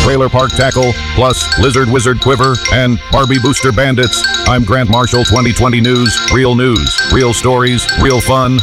Trailer Park Tackle, plus Lizard Wizard Quiver, and Barbie Booster Bandits. I'm Grant Marshall, 2020 News, real stories, real fun.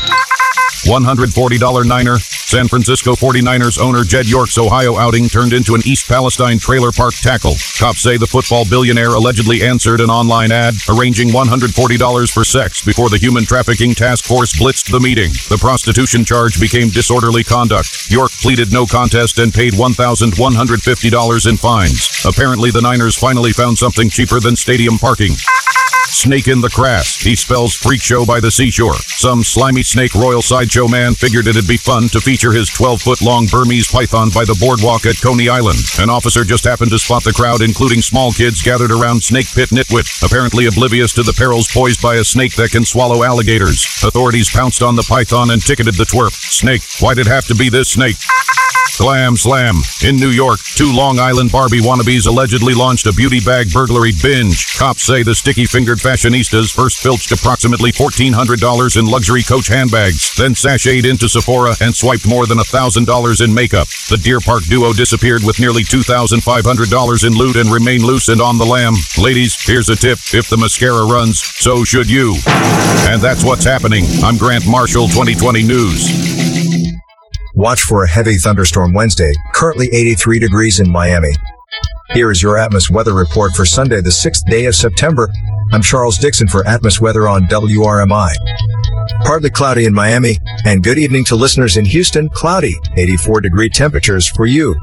$140 Niner. San Francisco 49ers owner Jed York's Ohio outing turned into an East Palestine trailer park tackle. Cops say the football billionaire allegedly answered an online ad, arranging $140 for sex before the human trafficking task force blitzed the meeting. The prostitution charge became disorderly conduct. York pleaded no contest and paid $1,150 in fines. Apparently, the Niners finally found something cheaper than stadium parking. Snake in the Grass. He spells freak show by the seashore. Some slimy snake royal sideshow man figured it'd be fun to feature his 12-foot-long Burmese python by the boardwalk at Coney Island. An officer just happened to spot the crowd, including small kids gathered around Snake Pit Nitwit, apparently oblivious to the perils posed by a snake that can swallow alligators. Authorities pounced on the python and ticketed the twerp. Snake, why'd it have to be this snake? Glam Slam. In New York, 2 Long Island Barbie wannabes allegedly launched a beauty bag burglary binge. Cops say the sticky-fingered fashionistas first filched approximately $1,400 in luxury Coach handbags, then sashayed into Sephora and swiped more than $1,000 in makeup. The Deer Park duo disappeared with nearly $2,500 in loot and remain loose and on the lam. Ladies, here's a tip. If the mascara runs, so should you. And that's what's happening. I'm Grant Marshall, 2020 News. Watch for a heavy thunderstorm Wednesday, currently 83 degrees in Miami. Here is your Atmos weather report for Sunday, the 6th day of September. I'm Charles Dixon for Atmos Weather on WRMI. Partly cloudy in Miami, and good evening to listeners in Houston. Cloudy, 84-degree temperatures for you.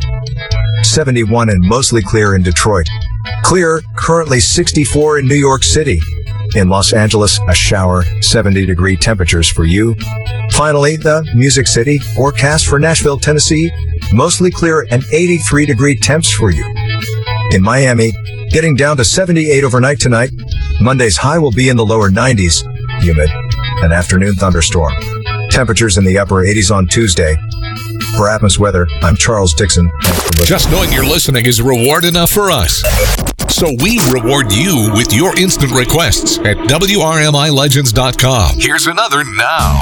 71 and mostly clear in Detroit. Clear, currently 64 in New York City. In Los Angeles, a shower, 70-degree temperatures for you. Finally, the Music City, forecast for Nashville, Tennessee, mostly clear and 83-degree temps for you. In Miami, getting down to 78 overnight tonight. Monday's high will be in the lower 90s, humid, an afternoon thunderstorm. Temperatures in the upper 80s on Tuesday. For Atmos Weather, I'm Charles Dixon. Just knowing you're listening is reward enough for us. So we reward you with your instant requests at WRMILegends.com. Here's another now.